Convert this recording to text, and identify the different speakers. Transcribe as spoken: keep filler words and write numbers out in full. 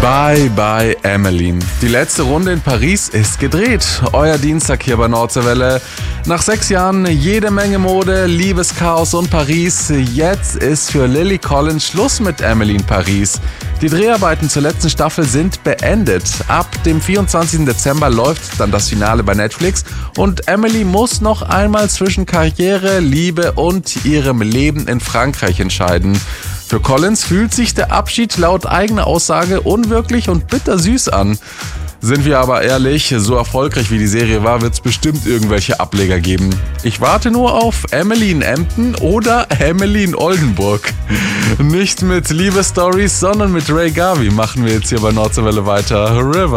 Speaker 1: Bye, bye, Emmeline. Die letzte Runde in Paris ist gedreht. Euer Dienstag hier bei Nordseewelle. Nach sechs Jahren jede Menge Mode, Liebeschaos und Paris. Jetzt ist für Lily Collins Schluss mit Emmeline Paris. Die Dreharbeiten zur letzten Staffel sind beendet. Ab dem vierundzwanzigsten Dezember läuft dann das Finale bei Netflix und Emily muss noch einmal zwischen Karriere, Liebe und ihrem Leben in Frankreich entscheiden. Für Collins fühlt sich der Abschied laut eigener Aussage unwirklich und bittersüß an. Sind wir aber ehrlich, so erfolgreich wie die Serie war, wird es bestimmt irgendwelche Ableger geben. Ich warte nur auf Emmeline Emden oder Emmeline Oldenburg. Nicht mit Liebesstories, sondern mit Ray Garvey machen wir jetzt hier bei Nordseewelle weiter. River.